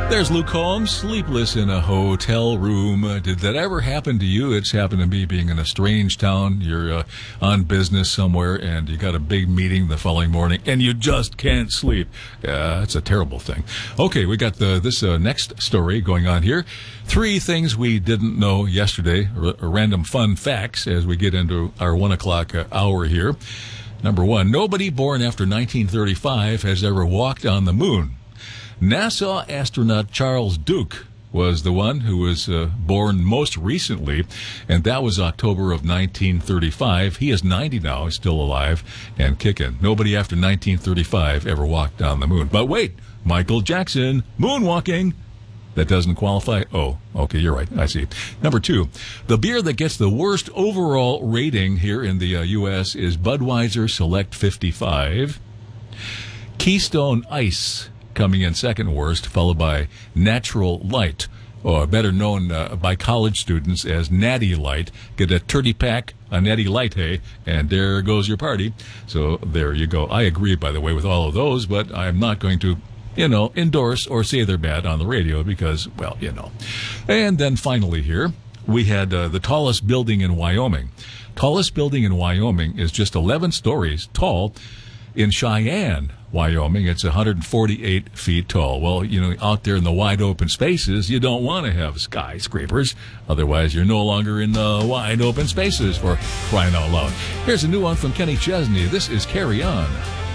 There's Luke Holmes, sleepless in a hotel room. Did that ever happen to you? It's happened to me being in a strange town. You're on business somewhere, and you got a big meeting the following morning, and you just can't sleep. It's a terrible thing. Okay, we got this next story going on here. 3 things we didn't know yesterday, random fun facts as we get into our 1 o'clock hour here. Number 1, nobody born after 1935 has ever walked on the moon. NASA astronaut Charles Duke was the one who was born most recently, and that was October of 1935. He is 90 now, still alive and kicking. Nobody after 1935 ever walked on the moon. But wait, Michael Jackson, moonwalking. That doesn't qualify? Oh, okay, you're right. I see. Number 2, the beer that gets the worst overall rating here in the U.S. is Budweiser Select 55. Keystone Ice coming in second worst, followed by Natural Light, or better known by college students as Natty Light. Get a 30-pack, a Natty Light, hey, and there goes your party. So there you go. I agree, by the way, with all of those, but I'm not going to endorse or say they're bad on the radio because, well, And then finally here, we had the tallest building in Wyoming. Tallest building in Wyoming is just 11 stories tall. In Cheyenne, Wyoming, it's 148 feet tall. Well, out there in the wide open spaces, you don't want to have skyscrapers. Otherwise, you're no longer in the wide open spaces, for crying out loud. Here's a new one from Kenny Chesney. This is Carry On.